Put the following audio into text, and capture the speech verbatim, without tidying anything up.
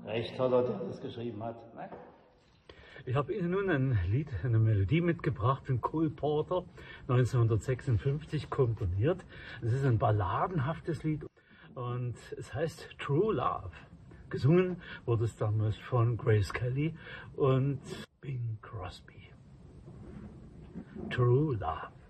Recht hat er, der das geschrieben hat. Ne? Ich habe Ihnen nun ein Lied, eine Melodie mitgebracht von Cole Porter, neunzehnhundertsechsundfünfzig komponiert. Es ist ein balladenhaftes Lied und es heißt True Love. Gesungen wurde es damals von Grace Kelly und Bing Crosby. True Love.